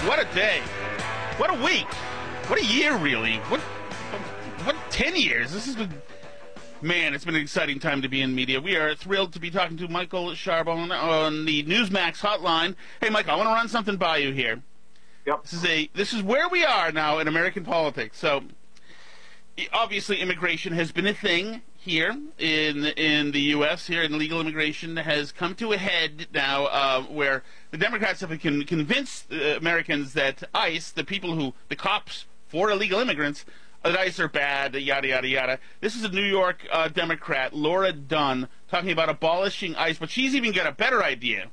What a day. What a week. What a year, really. What 10 years? This has been... Man, it's been an exciting time to be in media. We are thrilled to be talking to Michael Charbonneau on the Newsmax hotline. Hey, Michael, I want to run something by you here. Yep. This is where we are now in American politics. So, obviously, immigration has been a thing here in the U.S. Here, and legal immigration has come to a head now, where the Democrats have convinced Americans that ICE, the cops for illegal immigrants, that ICE are bad, yada, yada, yada. This is a New York Democrat, Laura Dunn, talking about abolishing ICE, but she's even got a better idea.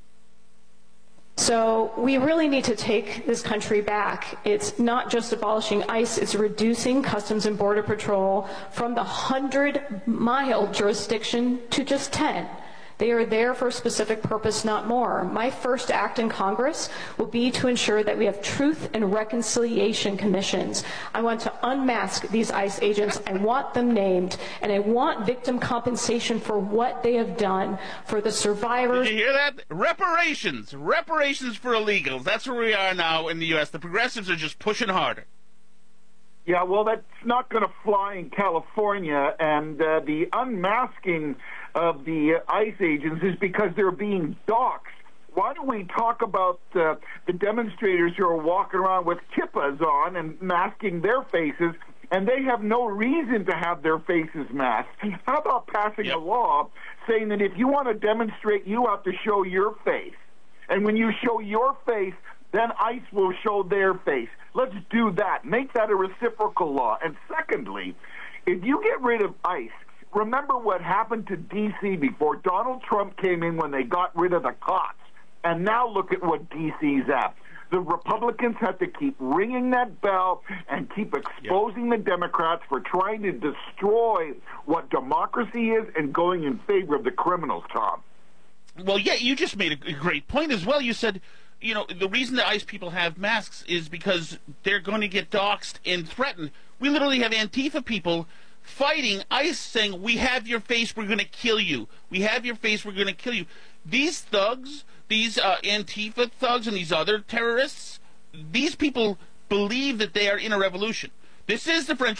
So we really need to take this country back. It's not just abolishing ICE, it's reducing Customs and Border Patrol from the 100-mile jurisdiction to just 10. They are there for a specific purpose, not more. My first act in Congress will be to ensure that we have truth and reconciliation commissions. I want to unmask these ICE agents. I want them named, and I want victim compensation for what they have done for the survivors. Did you hear that? Reparations. Reparations for illegals. That's where we are now in the U.S. The progressives are just pushing harder. Yeah, well, that's not going to fly in California, and the unmasking of the ICE agents is because they're being doxxed. Why don't we talk about the demonstrators who are walking around with kippas on and masking their faces, and they have no reason to have their faces masked? How about passing a law saying that if you want to demonstrate, you have to show your face, and when you show your face, then ICE will show their face. Let's do that. Make that a reciprocal law. And secondly, if you get rid of ICE, remember what happened to D.C. before Donald Trump came in when they got rid of the cops. And now look at what D.C.'s at. The Republicans have to keep ringing that bell and keep exposing the Democrats for trying to destroy what democracy is and going in favor of the criminals, Tom. Well, yeah, you just made a great point as well. You said, you know, the reason the ICE people have masks is because they're going to get doxxed and threatened. We literally have Antifa people fighting ICE saying, we have your face, we're going to kill you. We have your face, we're going to kill you. These thugs, these Antifa thugs and these other terrorists, these people believe that they are in a revolution. This is the French